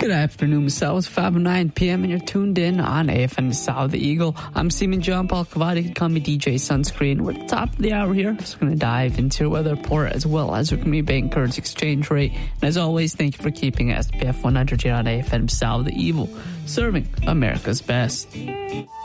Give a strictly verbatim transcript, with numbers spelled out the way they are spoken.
Good afternoon, Sal. It's five oh nine p.m. and you're tuned in on A F M Sal the Eagle. I'm Seaman John Paul Cavati. You can call me D J Sunscreen. We're at the top of the hour here. So we're going to dive into weather report as well as our community bank currency exchange rate. And as always, thank you for keeping S P F one hundred here on A F M Sal the Eagle, serving America's best.